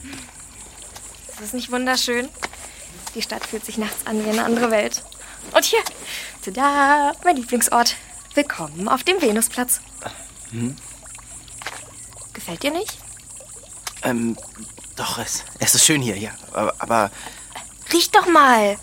Ist das nicht wunderschön? Die Stadt fühlt sich nachts an wie eine andere Welt. Und hier, tada, mein Lieblingsort. Willkommen auf dem Venusplatz. Gefällt dir nicht? Doch, es ist schön hier, ja. Aber Riech doch mal.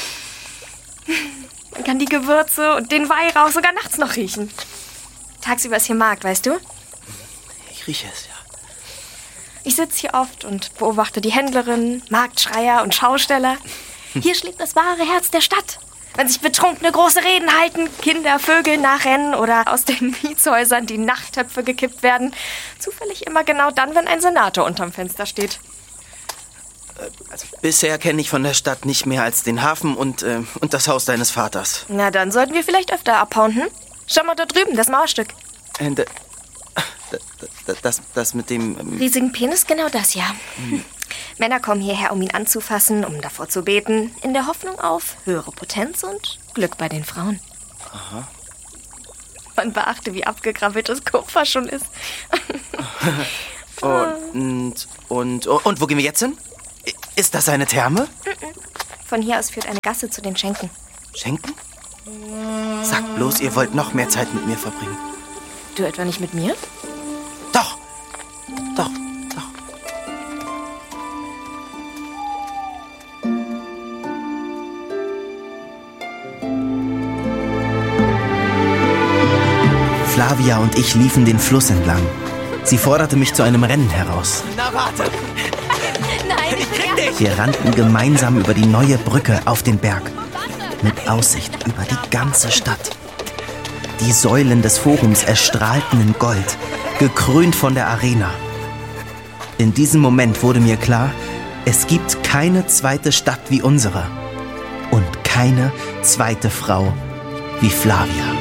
Man kann die Gewürze und den Weihrauch sogar nachts noch riechen. Tagsüber ist hier Markt, weißt du? ich rieche es, ja. Ich sitze hier oft und beobachte die Händlerinnen, Marktschreier und Schausteller. Hier schlägt das wahre Herz der Stadt. Wenn sich Betrunkene große Reden halten, Kinder Vögeln nachrennen oder aus den Mietshäusern die Nachttöpfe gekippt werden. Zufällig immer genau dann, wenn ein Senator unterm Fenster steht. Also bisher kenne ich von der Stadt nicht mehr als den Hafen und das Haus deines Vaters. Na, dann sollten wir vielleicht öfter abhauen, hm? Schau mal da drüben, das Mauerstück. Das mit dem... Riesigen Penis, genau das, ja. Männer kommen hierher, um ihn anzufassen, um davor zu beten, in der Hoffnung auf höhere Potenz und Glück bei den Frauen. Aha. Man beachte, wie abgegrabbelt das Kupfer schon ist. Und wo gehen wir jetzt hin? Ist das eine Therme? Von hier aus führt eine Gasse zu den Schenken. Schenken? Sagt bloß, ihr wollt noch mehr Zeit mit mir verbringen. Du etwa nicht mit mir? Doch. Flavia und ich liefen den Fluss entlang. Sie forderte mich zu einem Rennen heraus. Na, warte! Nein, ich krieg dich! Wir rannten gemeinsam über die neue Brücke auf den Berg. Mit Aussicht über die ganze Stadt. Die Säulen des Forums erstrahlten in Gold, gekrönt von der Arena. In diesem Moment wurde mir klar, es gibt keine zweite Stadt wie unsere. Und keine zweite Frau wie Flavia.